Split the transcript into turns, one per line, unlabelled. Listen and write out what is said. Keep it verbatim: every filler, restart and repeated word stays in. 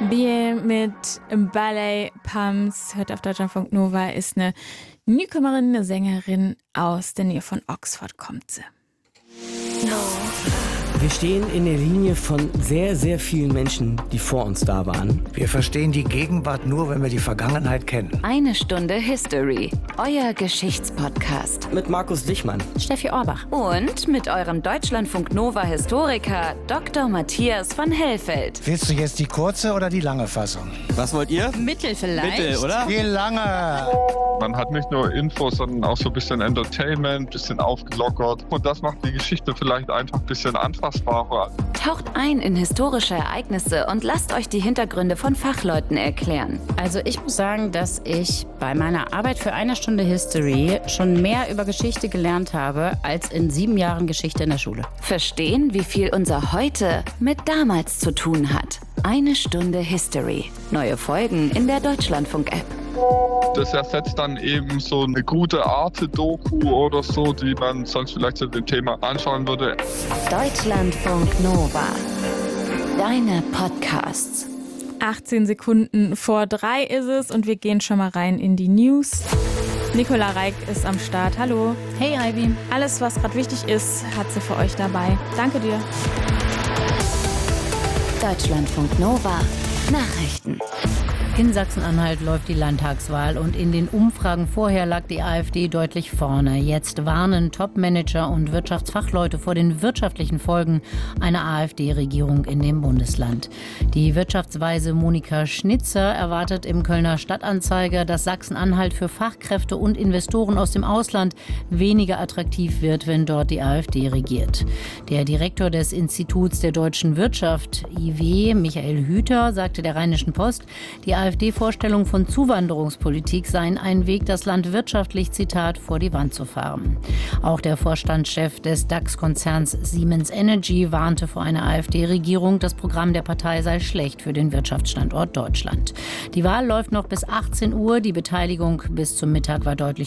Bier mit Ballet Pumps, hört auf Deutschlandfunk Nova, ist eine Newcomerin, eine Sängerin aus der Nähe von Oxford, kommt sie.
No.
Wir stehen in der Linie von sehr, sehr vielen Menschen, die vor uns da waren.
Wir verstehen die Gegenwart nur, wenn wir die Vergangenheit kennen.
Eine Stunde History, euer Geschichtspodcast.
Mit Markus Dichmann,
Steffi Orbach und mit eurem Deutschlandfunk Nova Historiker Doktor Matthias von Hellfeld.
Willst du jetzt die kurze oder die lange Fassung?
Was wollt ihr?
Mittel vielleicht.
Mittel, oder?
Die lange!
Man hat nicht nur Infos, sondern auch so ein bisschen Entertainment, ein bisschen aufgelockert. Und das macht die Geschichte vielleicht einfach ein bisschen anfassbarer.
Taucht ein in historische Ereignisse und lasst euch die Hintergründe von Fachleuten erklären.
Also ich muss sagen, dass ich bei meiner Arbeit für eine Stunde History schon mehr über Geschichte gelernt habe, als in sieben Jahren Geschichte in der Schule.
Verstehen, wie viel unser Heute mit damals zu tun hat. Eine Stunde History. Neue Folgen in der Deutschlandfunk-App.
Das ersetzt dann eben so eine gute Arte-Doku oder so, die man sonst vielleicht zu dem Thema anschauen würde.
Deutschlandfunk Nova. Deine Podcasts.
achtzehn Sekunden vor drei ist es und wir gehen schon mal rein in die News. Nicola Reik ist am Start. Hallo.
Hey Ivy.
Alles, was gerade wichtig ist, hat sie für euch dabei. Danke dir.
Deutschlandfunk Nova. Nachrichten.
In Sachsen-Anhalt läuft die Landtagswahl und in den Umfragen vorher lag die AfD deutlich vorne. Jetzt warnen Top-Manager und Wirtschaftsfachleute vor den wirtschaftlichen Folgen einer AfD-Regierung in dem Bundesland. Die Wirtschaftsweise Monika Schnitzer erwartet im Kölner Stadtanzeiger, dass Sachsen-Anhalt für Fachkräfte und Investoren aus dem Ausland weniger attraktiv wird, wenn dort die AfD regiert. Der Direktor des Instituts der deutschen Wirtschaft, I W, Michael Hüter, sagte der Rheinischen Post, die AfD-Vorstellungen von Zuwanderungspolitik seien ein Weg, das Land wirtschaftlich, Zitat, vor die Wand zu fahren. Auch der Vorstandschef des DAX-Konzerns Siemens Energy warnte vor einer AfD-Regierung. Das Programm der Partei sei schlecht für den Wirtschaftsstandort Deutschland. Die Wahl läuft noch bis achtzehn Uhr. Die Beteiligung bis zum Mittag war deutlich